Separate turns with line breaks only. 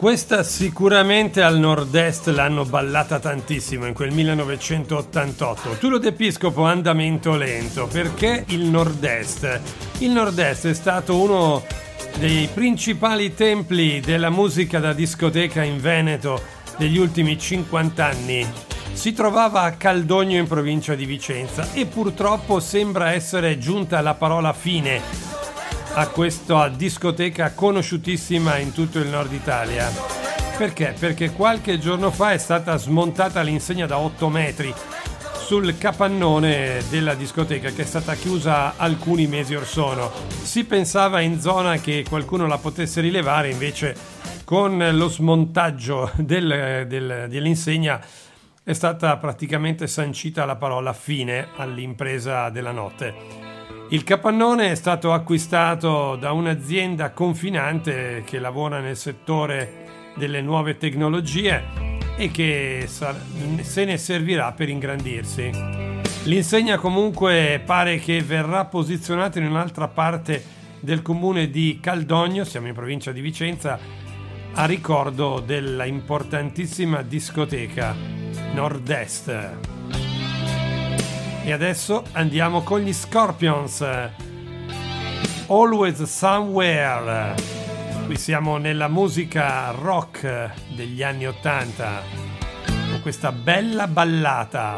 Questa sicuramente al nord-est l'hanno ballata tantissimo in quel 1988. Tullio De Piscopo, Andamento lento, perché il nord-est? Il nord-est è stato uno dei principali templi della musica da discoteca in Veneto degli ultimi 50 anni. Si trovava a Caldogno in provincia di Vicenza e purtroppo sembra essere giunta la parola fine a questa discoteca conosciutissima in tutto il nord Italia. Perché? Perché qualche giorno fa è stata smontata l'insegna da 8 metri sul capannone della discoteca, che è stata chiusa alcuni mesi or sono. Si pensava in zona che qualcuno la potesse rilevare, invece con lo smontaggio dell'insegna è stata praticamente sancita la parola fine all'impresa della notte. Il capannone è stato acquistato da un'azienda confinante che lavora nel settore delle nuove tecnologie e che se ne servirà per ingrandirsi. L'insegna comunque pare che verrà posizionata in un'altra parte del comune di Caldogno, siamo in provincia di Vicenza, a ricordo della importantissima discoteca Nord-Est. E adesso andiamo con gli Scorpions, Always Somewhere. Qui siamo nella musica rock degli anni '80 con questa bella ballata.